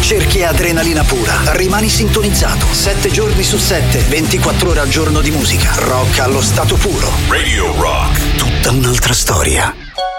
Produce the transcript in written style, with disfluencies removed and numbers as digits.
Cerchi adrenalina pura. Rimani sintonizzato. 7 giorni su 7, 24 ore al giorno di musica. Rock allo stato puro. Radio Rock. Tutta un'altra storia.